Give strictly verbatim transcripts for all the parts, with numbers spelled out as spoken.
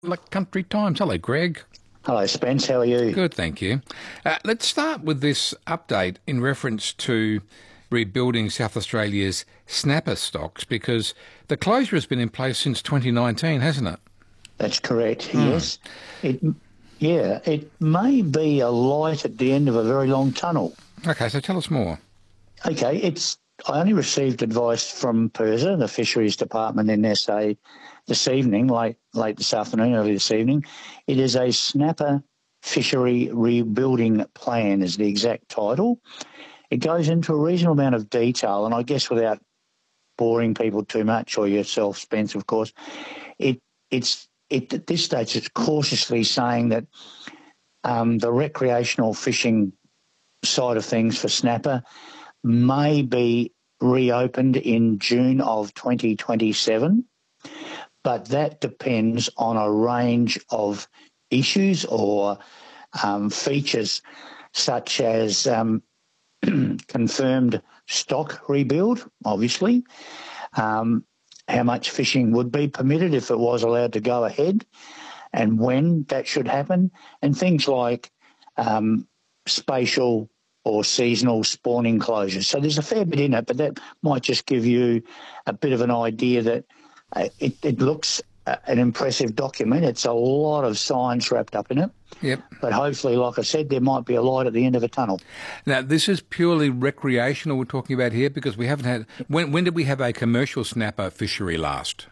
Like Country Times. Hello, Greg. Hello, Spence. How are you? Good, thank you. Uh, let's start with this update in reference to rebuilding South Australia's snapper stocks, because the closure has been in place since twenty nineteen, hasn't it? That's correct, mm. yes. It, yeah, it may be a light at the end of a very long tunnel. Okay, so tell us more. Okay, it's. I only received advice from PIRSA, the Fisheries Department in S A, this evening, late late this afternoon, early this evening. It is a snapper fishery rebuilding plan is the exact title. It goes into a reasonable amount of detail, and I guess without boring people too much, or yourself, Spence, of course, it it's it at this stage it's cautiously saying that um, the recreational fishing side of things for snapper may be reopened in June of twenty twenty-seven, but that depends on a range of issues or um, features such as um, confirmed stock rebuild, obviously, um, how much fishing would be permitted if it was allowed to go ahead, and when that should happen, and things like um, spatial or seasonal spawning closures. So there's a fair bit in it, but that might just give you a bit of an idea that uh, it, it looks uh, an impressive document. It's a lot of science wrapped up in it. Yep. But hopefully, like I said, there might be a light at the end of a tunnel. Now, this is purely recreational we're talking about here, because we haven't had... When, when did we have a commercial snapper fishery last?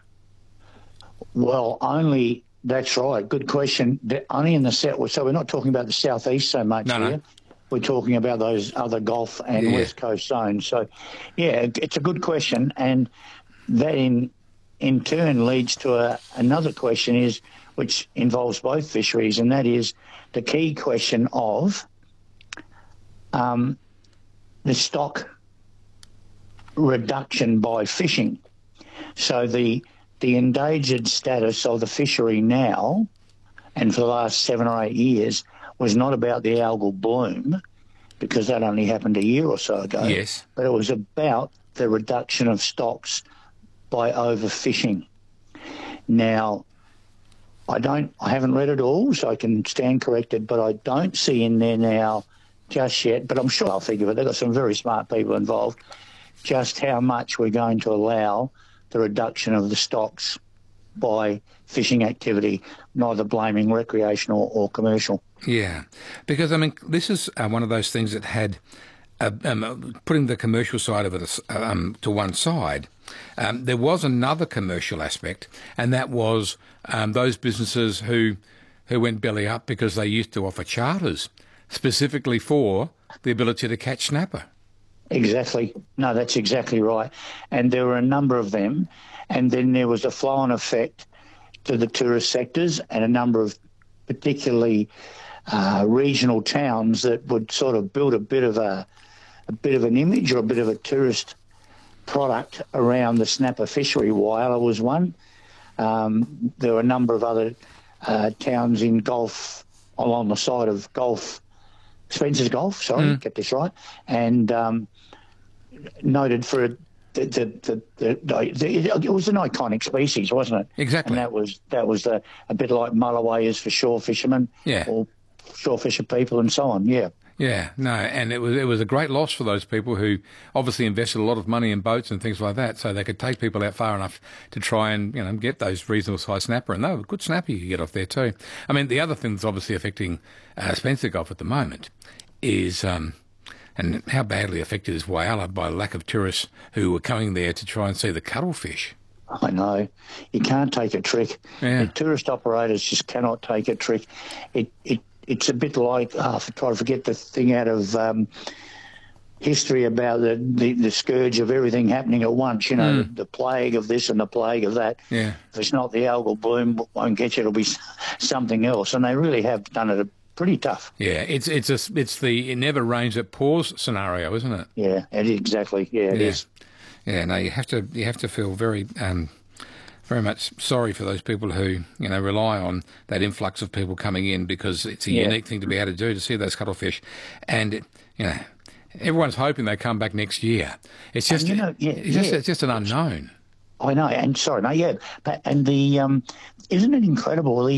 Well, only... That's right. Good question. The, only in the south... So we're not talking about the southeast so much no, here. No. We're talking about those other Gulf and yeah. West Coast zones. So, yeah, it's a good question, and that in in turn leads to a, another question, is which involves both fisheries, and that is the key question of um, the stock reduction by fishing. So the the endangered status of the fishery now, and for the last seven or eight years, was not about the algal bloom, because that only happened a year or so ago. Yes. But it was about the reduction of stocks by overfishing. Now, I don't, I haven't read it all, so I can stand corrected, but I don't see in there now just yet, but I'm sure I'll think of it. They've got some very smart people involved, just how much we're going to allow the reduction of the stocks by fishing activity, neither blaming recreational or commercial. Yeah, because, I mean, this is uh, one of those things that had, uh, um, putting the commercial side of it um, to one side, um, there was another commercial aspect, and that was um, those businesses who, who went belly up because they used to offer charters specifically for the ability to catch snapper. Exactly. No, that's exactly right. And there were a number of them, and then there was a flow-on effect to the tourist sectors and a number of particularly uh, regional towns that would sort of build a bit of a, a bit of an image or a bit of a tourist product around the snapper fishery. Whyalla was one. Um, there were a number of other uh, towns in Gulf, along the side of Gulf, Spencer's Gulf, sorry, mm. get this right, and um, noted for the the, the, the, the it was an iconic species, wasn't it? Exactly. And that was that was the, a bit like mulloway is for shore fishermen, yeah, or shore fisher people, and so on. Yeah. Yeah, no, and it was it was a great loss for those people who obviously invested a lot of money in boats and things like that, so they could take people out far enough to try and, you know, get those reasonable size snapper, and they were good snapper you could get off there too. I mean, the other thing that's obviously affecting uh, Spencer Gulf at the moment is, um, and how badly affected is Whyalla by lack of tourists who were coming there to try and see the cuttlefish. I know. You can't take a trick. Yeah. The tourist operators just cannot take a trick. It it. It's a bit like, oh, try to forget the thing out of um, history about the, the, the scourge of everything happening at once, you know, mm. the, the plague of this and the plague of that. Yeah. If it's not the algal bloom, won't get you, it'll be something else. And they really have done it pretty tough. Yeah, it's it's a, it's the it never rains it pours scenario, isn't it? Yeah, it is, exactly. Yeah, it yeah. is. Yeah, no, you have to you have to feel very... Um, very much sorry for those people who, you know, rely on that influx of people coming in, because it's a yeah. unique thing to be able to do, to see those cuttlefish. And, you know, everyone's hoping they come back next year. It's just, you know, yeah, it's, just yeah. it's just an unknown. I know, and sorry, no, yeah, but and the um, isn't it incredible? These